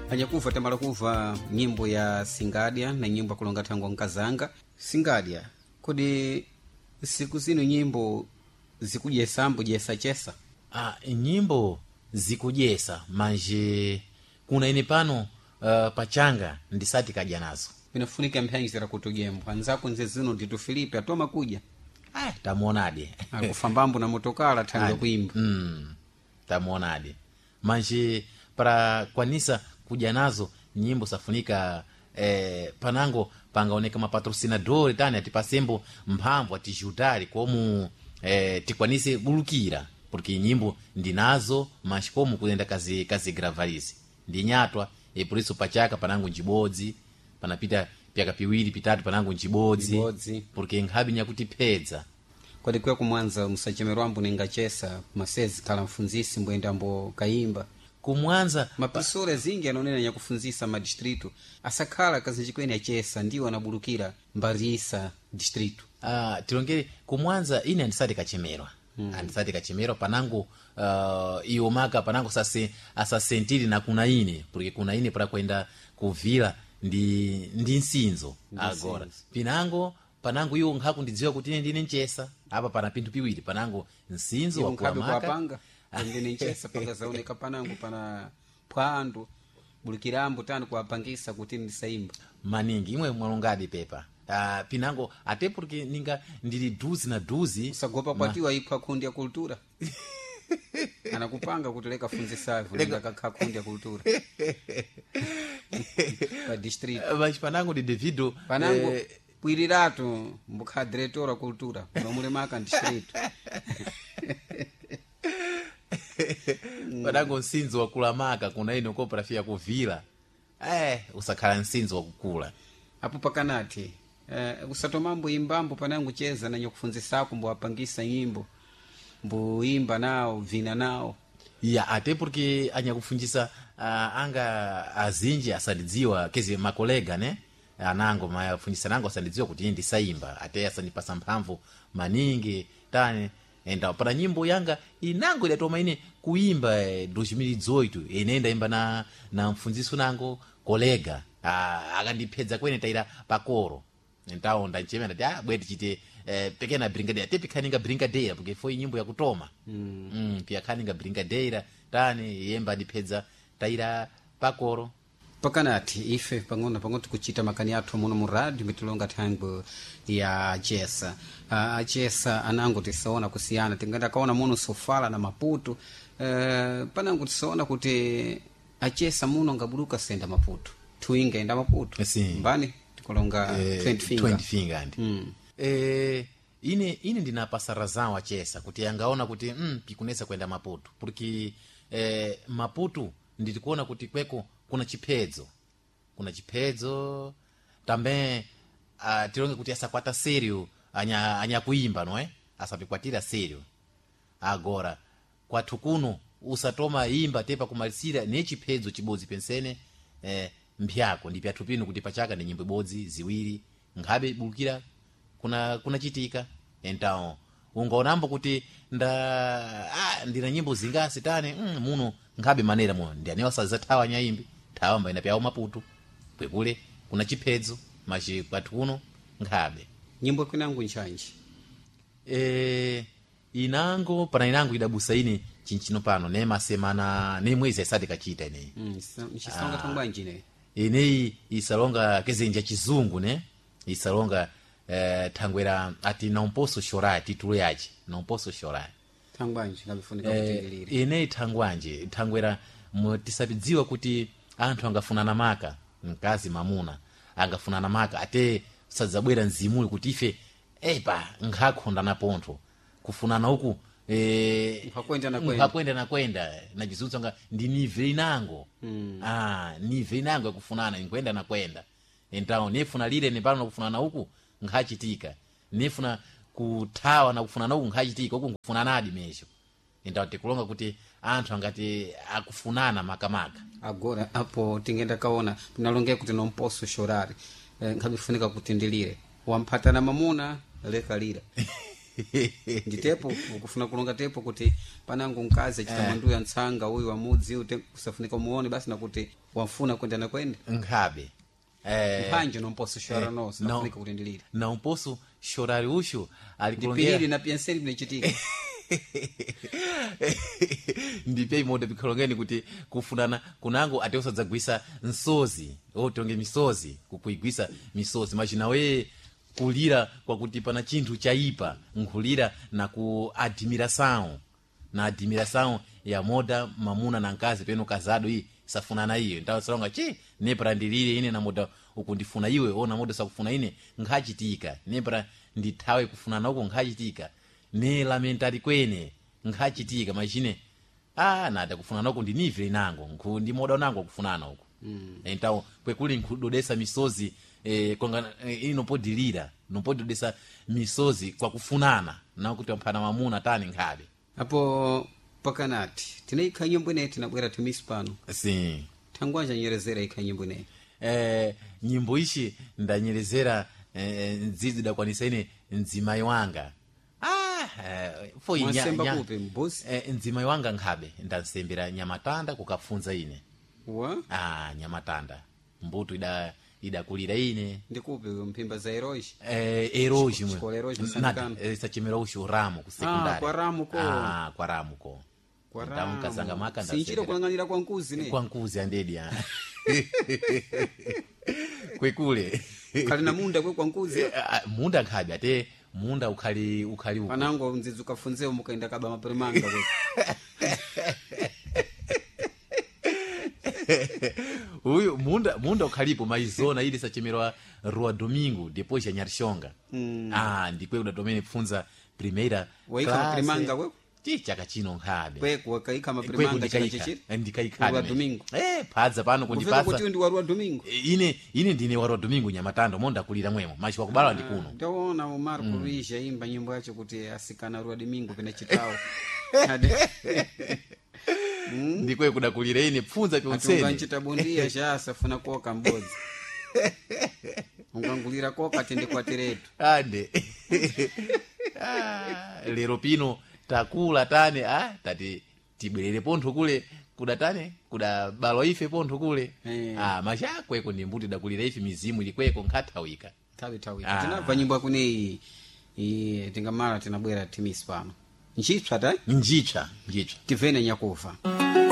anyakuva tamala kuva nyimbo ya Singadya na nyimbo akulonga thangwa nkazanga. Singadya, kodi siku zino nyimbo zikujesambo jesa-chesa? Nyimbo zikujesa manje kuna ine pano pachanga ndisati kadya nazo. Pinafunika mphyanjizira kutujembo anzako nze zino nditu Filipe atoma kuja tamuonade akufambambo na motokala thangwe kuimba. Tamuonade manje para kwanisa kuja nazo nyimbo safunika panango pangaoneka mapatrocinadori tani atipasembo mphamvu atijudari komu tikwanise bulukira porque nyimbo ndinazo mas como kuenda kazi gravalize ndinyatwa por isso pachaka panango njibodzi panapita pyaka piwiri pitatu panango njibodzi porque nkhabi nyakutipedza kodi kwe kumwanza musachemerwambo ningachesa masezi kala mfunzisi mbwendambo kaimba kumwanza mapisole zingi anonena nyakufunzisa madistritu asakhala kazinjikweni achesa ndiwo anabulukira mbarisa distritu. Tilongere kumwanza ine andisati kachemerwa andisati kachemerwa panango iyo maka panango asasentiri na kuna ine porque kuna ine para kwenda kuvila ndi nsinzo agora pinango panango iyo nkhaku ndidziwa kuti ine ndine nchesa apa pana pintu piwiri panango nsinzo wa kuamaka ndine nchesa pakazaoneka panango pana phwando bulukirambo tani kuapangisa kuti ndisaimba maningi imwe mwalongadi pepa. Pinango ate porque ninga ndili duzi na duzi sagopa kwatiwa ipha kundi ya kultura anakupanga kuteleka funzisavu ninga kakha kundi ya kultura pa district mas panango de devido panango pwiriratu mbukha diretora kultura pamule maka district panango nsinzo wakulamaka kuna ino kooperativa kuvila usakhala nsinzo wakukula apo pakanati usatomambo imbambo panangu cheza na nyakufunzisako mbo apangisa nyimbo mbo imba nao vina nao ate porque anyakufunjisa anga azinji asalidziwa kezi makolega ne anango mafunjisa nango asalidziwa kuti ndisaimba ate asanipasa mphamvu maningi tani enda para nyimbo yanga inango idatoma ine kuimba 2018 inenda imba na mfunziso nango kolega akandipedza kwene taira pakoro ntaonda nchemera ti bweti chite pekena brigadeira tepikhaninga brigadeira porque foi nyimbo yakutoma pia khaninga brigadeira tani yemba ndipedza taira pakoro pakanati ife pang'ono tikuchita makani athu muno mu radio mitilonga thangwe ya achesa anango tisaona kusiyana tingenda kaona muno Sofala na Maputo panango tisaona kuti achesa muno ngabuluka senda Maputo tuinga enda Maputo mbani tikolonga 20 finger ine ndinapasa razao achesa kuti angaona kuti pikunesa kwenda Maputo porque Maputo nditikuona kuti kweko kuna chiphedzo tambe tilonge kuti asakwata serio anyakuimba noe asapikwatira serio agora kwathu kuno usatoma imba tepa kumalisira ne chiphedzo chibodzi pensene mpyako ndi pyathu pino kuti pachaka ndi nyimbo ibodzi ziwiri nkhabe bulukira kuna chitika entawo ungaonambo kuti ndina nyimbo zingasi tane muno nkhabe manera muno ndi anewa sazathawa nyaimbi thawa mbaina pyawo Maputo kwekule kuna chiphedzo machi kwathu kuno nkhabe nyimbo kwinangu nchanji inango pana inango idabusa ine chinchino pano ne masemana ne mwezi asati kachita ineyi nchisonga thangwanji ne ineyi isalonga kezenja chizungu ne isalonga thangwera ati não posso chorar titulo yachi não posso chorar thangwanji ngabifunika kutengelira ineyi thangwera tisapidziwa kuti anthu angafunana maka mkazi mamuna angafunana maka ate sadzabwera nzimuli kuti ife nkhakhonda na pontho kufunana uku hakwenda nakwenda na chizungu nga ndi nive inango nive inango yakufunana inkwenda nakwenda entawo nefuna lile nepano nakufunana uku nkhachitika nefuna kuthawa na kufunana uku nkhachitika uku nkufunanadi mesho entawo tikulonga kuti anthu angati akufunana makamaka agora apo tingenda kaona tinalongea kuti não posso chorar nkhabifunika kutindilire wamphatana mamuna lekalira nditepo ukufuna kulonga tepo kuti panangu mkazi achitamandu ya ntsanga huyu wa mudzi ute kusafunika muone basi nakuti wafuna kwenda na kwenda nkhabe mpanje nomposo shora no safunika kutendilira na umposo shorari usho alikulongera dipiriri na penseli binachitika ndipe imoda bikolongeni kuti kufunana kunango ate usadzagwisa nsozi otonge misozi kukuigwisa misozi machina we kulira kwa kuti pana chinthu chaipa nkulira na ku admiração ya moda mamuna na nkazi peno kazado iyi safunana iyo ndawo salonga nepra ndilire ine na moda ukundifuna iwe ona moda sakufuna ine nkhachitika nepra ndithawe kufunana uko nkhachitika ne lamentari kwene nkhachitika machine nada kufunana uko ndinivile nango ndi moda nango kufunana uko entawo kwekuli nkudodesa misozi konga inopodilira nopododesa misozi kwa kufunana na kuti mpana mamuna tani nkhabe apo pakanati tinaikha nyimbo ine tinabwera timisi pano si thangwanja nyerezera ikha nyimbo ine nyimbo ishi ndanyerezera ndzidzi dakwanisa ine mdzimai wanga mwasemba kupe mbuzi mdzimai wanga nkhabe ndansembera nyamatanda kukafunza ine wa nyamatanda mbuto idakulira ine ndikupe mphimba za eroji eroji sachimera usho ramo ku secondary kwa ramo ko ndamukazanga maka sinchiro kulang'anira kwa nkuzi ne kwa nkuzi andedi kwekule kali na munda kwa nkuzi munda nkhabe ate munda ukhali uko panango mzizi ukafunzeo mukaenda kaba maperimanga kwe uyu munda ukhalipo maizona ili sachemerwa Rua Domingo depois ya Nyarshonga ndikwe udatomene kufunza primeira waika maperimanga kwe chaka chino nkhabe kwe wakaika maperimanga chichichi ndikaikana Rua Domingo padza pano kundipasa kuti ndi wa Rua Domingo ine ndine wa Rua Domingo Nyamatando monda kulira mwemo machi wakubala ndikuno ndaona Omar Kuruisha imba nyimbo yacho kuti asikana Rua Domingo pena chitao ndikwe kudakulira ine pfunza pyonsene atunganchita bondia shasa funa koka mbodzi ungangulira koka tende kwa teretu ande lero pino takula tane tati tibwerere pontho kule kudatane kudabalwa ife pontho kule mashakweko ndi mbuti dakulira ife mizimu ilikweko nkhathawika thawika tinabva nyimbo yakune tingamala tinabwera timisi pano njitsva njitsva tivene nyakufa